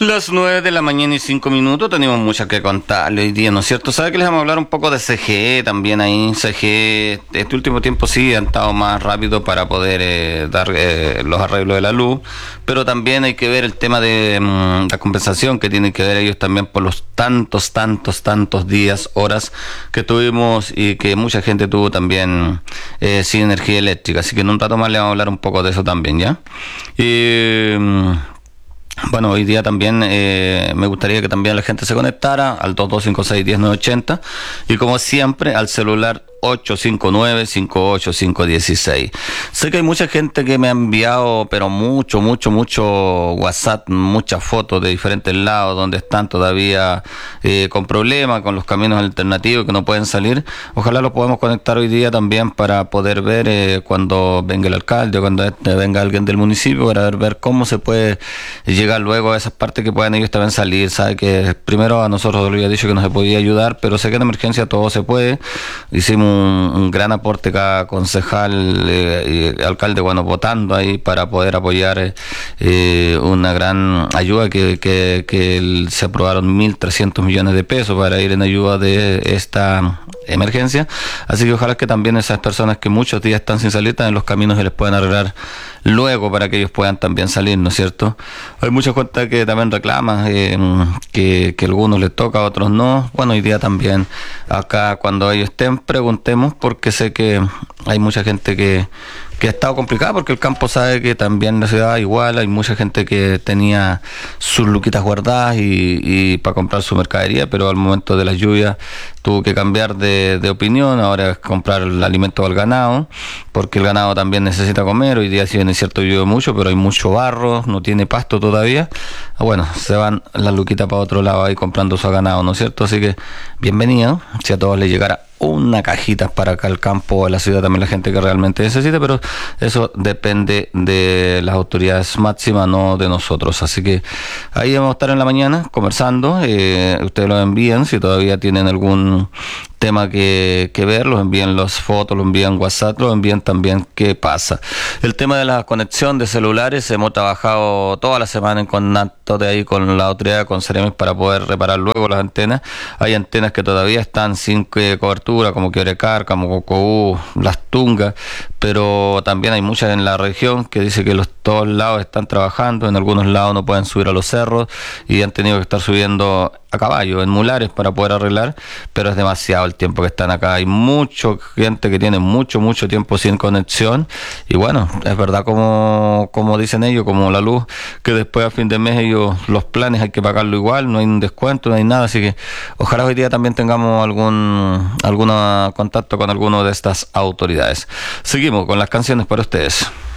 Las 9 de la mañana y 5 minutos, tenemos mucho que contarle hoy día, ¿no es cierto? ¿Sabe que les vamos a hablar un poco de CGE también ahí? CGE, este último tiempo sí han estado más rápido para poder dar los arreglos de la luz, pero también hay que ver el tema de la compensación que tienen que ver ellos también por los tantos días, horas que tuvimos y que mucha gente tuvo también sin energía eléctrica. Así que en un rato más les vamos a hablar un poco de eso también, ¿ya? Bueno, hoy día también me gustaría que también la gente se conectara al 2256-10980 y como siempre al celular 859-58516. Sé que hay mucha gente que me ha enviado, pero mucho WhatsApp, muchas fotos de diferentes lados donde están todavía con problemas, con los caminos alternativos que no pueden salir. Ojalá lo podamos conectar hoy día también para poder ver cuando venga el alcalde, cuando venga alguien del municipio, para ver cómo se puede llegar luego a esas partes que puedan ellos también salir. Sabe que primero a nosotros lo había dicho que no se podía ayudar, pero sé que en emergencia todo se puede. Hicimos un gran aporte cada concejal y alcalde, bueno, votando ahí para poder apoyar una gran ayuda que se aprobaron 1.300 millones de pesos para ir en ayuda de esta emergencia. Así que ojalá que también esas personas que muchos días están sin salir, también los caminos se les puedan arreglar luego para que ellos puedan también salir, ¿no es cierto? Hay muchas cuentas que también reclaman que a algunos les toca, a otros no. Bueno, hoy día también acá cuando ellos estén preguntemos, porque sé que hay mucha gente que ha estado complicada, porque el campo sabe que también la ciudad igual, hay mucha gente que tenía sus luquitas guardadas y para comprar su mercadería, pero al momento de las lluvias tuvo que cambiar de opinión. Ahora es comprar el alimento al ganado, porque el ganado también necesita comer. Hoy día si bien es cierto llueve mucho, pero hay mucho barro, no tiene pasto todavía. Bueno, se van las luquitas para otro lado ahí comprando su ganado, ¿no es cierto? Así que bienvenido, si a todos les llegara una cajita para acá al campo o a la ciudad, también la gente que realmente necesite, pero eso depende de las autoridades máximas, no de nosotros. Así que ahí vamos a estar en la mañana conversando. Ustedes lo envían si todavía tienen algún tema que ver, los envían las fotos, los envían WhatsApp, los envían también qué pasa. El tema de la conexión de celulares, hemos trabajado toda la semana en contacto de ahí con la autoridad, con Ceremis, para poder reparar luego las antenas. Hay antenas que todavía están sin cobertura, como Quiorecar, como Cocoú, Las Tungas, pero también hay muchas en la región que dice que todos lados están trabajando, en algunos lados no pueden subir a los cerros y han tenido que estar subiendo a caballo, en mulares para poder arreglar, pero es demasiado el tiempo que están acá. Hay mucha gente que tiene mucho tiempo sin conexión y bueno, es verdad como dicen ellos, como la luz, que después a fin de mes ellos, los planes hay que pagarlo igual, no hay un descuento, no hay nada, así que ojalá hoy día también tengamos algún contacto con alguno de estas autoridades. Seguimos con las canciones para ustedes.